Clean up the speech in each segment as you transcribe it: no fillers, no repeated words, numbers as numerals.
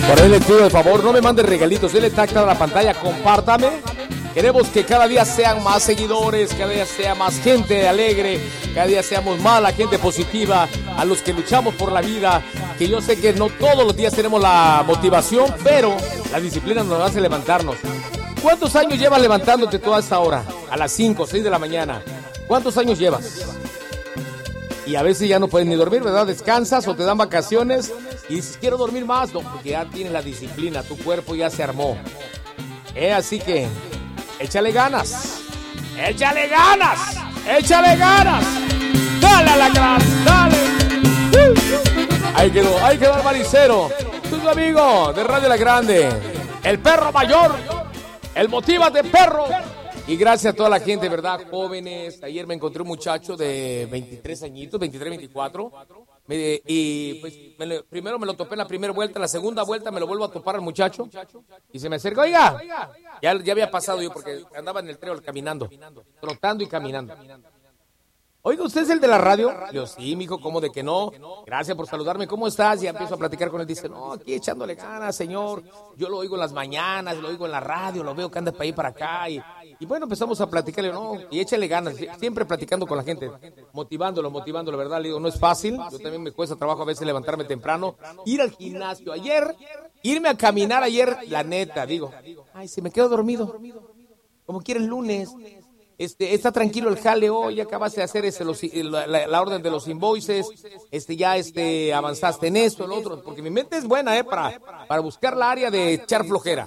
Por ahí les pido de favor, no me manden regalitos, denle tag a la pantalla, compártame. Queremos que cada día sean más seguidores, cada día sea más gente alegre, cada día seamos más la gente positiva, a los que luchamos por la vida, que yo sé que no todos los días tenemos la motivación, pero la disciplina nos hace levantarnos. ¿Cuántos años llevas levantándote toda esta hora? A las 5, 6 de la mañana. ¿Cuántos años llevas? Y a veces ya no puedes ni dormir, ¿verdad? Descansas o te dan vacaciones y dices, quiero dormir más. No, porque ya tienes la disciplina, tu cuerpo ya se armó. Así que, échale ganas. ¡Échale ganas! ¡Échale ganas! ¡Dale a la gran! ¡Dale! Ahí quedó el maricero. Tu amigo de Radio La Grande. El perro mayor. El Motívate Perro. Y gracias a toda la gente, ¿verdad? Jóvenes. Ayer me encontré un muchacho de 23 añitos, 23, 24. Y pues primero me lo topé en la primera vuelta, en la segunda vuelta me lo vuelvo a topar al muchacho. Y se me acerca, oiga. Ya había pasado yo porque andaba en el trébol caminando, trotando y caminando. Oiga, ¿usted es el de la radio? Yo, sí, mijo, ¿cómo de que no? Gracias por saludarme, ¿cómo estás? Y empiezo a platicar con él, dice, no, aquí echándole ganas, señor. Yo lo oigo en las mañanas, lo oigo en la radio, lo veo que anda para ahí para acá. Y bueno, empezamos a platicarle, no, y échale ganas, siempre platicando con la gente, motivándolo, ¿verdad? Le digo, no es fácil, yo también me cuesta trabajo a veces levantarme temprano, ir al gimnasio. Irme a caminar ayer, la neta, digo, ay, si me quedo dormido, como quiera el lunes. Está tranquilo el jale hoy, acabas de hacer la orden de los invoices, ya avanzaste en esto, el otro, porque mi mente es buena, para buscar la área de echar flojera.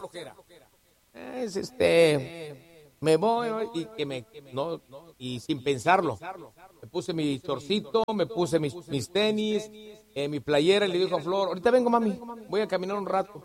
Me voy y sin pensarlo. Me puse mi torcito, me puse mis tenis, mi playera, y le dijo a Flor, ahorita vengo, mami, voy a caminar un rato.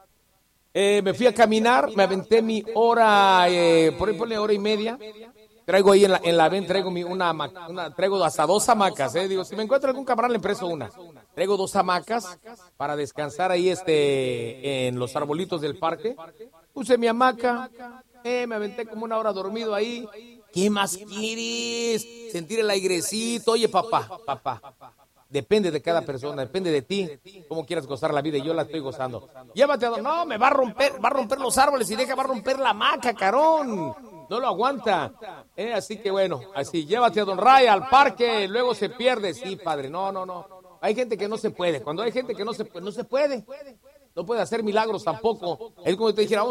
Me fui a caminar, me aventé mi hora, por ahí ponle hora y media. Traigo ahí en la ven, traigo hasta 2 hamacas, digo, si me encuentro algún camarada le presto una. Traigo 2 hamacas para descansar ahí en los arbolitos del parque. Puse mi hamaca, me aventé como una hora dormido ahí. ¿Qué más quieres? Sentir el airecito. Oye, papá. Depende de cada persona, depende de ti, cómo quieras gozar la vida, y yo la estoy gozando. Llévate a no, me va a romper los árboles y va a romper la hamaca, carón. No lo aguanta. Así que bueno, así, llévate a Don Ray al parque, luego se pierde. Sí, padre, no. Hay gente que no se puede. Cuando hay gente que no se puede. No puede hacer milagros tampoco. Es como si te dijera,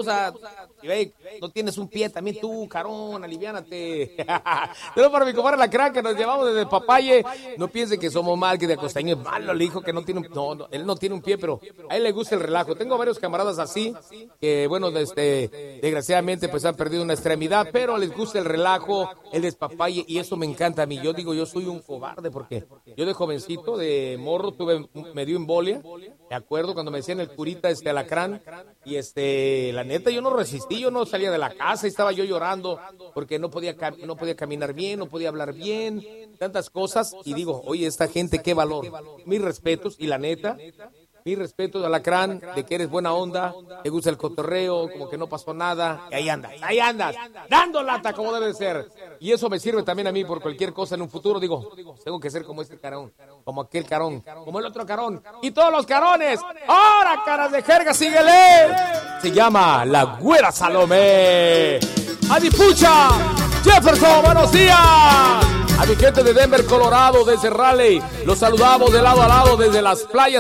no tienes un pie, también tú, carón, aliviánate. Pero para mi compadre la crack que nos llevamos desde Papaye, no piense que somos mal, que de Acostaño es malo, le dijo que no tiene él no tiene un pie, pero a él le gusta el relajo. Tengo varios camaradas así, que bueno, desgraciadamente pues han perdido una extremidad, pero les gusta el relajo, el despapalle, y eso me encanta a mí. Yo digo, yo soy un cobarde, porque yo de jovencito, de morro, me dio embolia, me acuerdo cuando me decían el curita, alacrán, y la neta yo no resistí, yo no salía de la casa, estaba yo llorando porque no podía caminar bien, no podía hablar bien, tantas cosas, y digo, oye, esta gente, qué valor. Mis respetos, y la neta, mis respetos, alacrán, de que eres buena onda, te gusta el cotorreo, como que no pasó nada, y ahí andas, dando lata como debe ser, y eso me sirve también a mí por cualquier cosa en un futuro. Digo, tengo que ser como este carón, como aquel carón, como el otro carón, y todos los carones. ¡Ahora, caras de jerga, síguele! Se llama La Güera Salomé. ¡Adipucha! ¡Jefferson, buenos días! A mi gente de Denver, Colorado, desde Raleigh, los saludamos de lado a lado desde las playas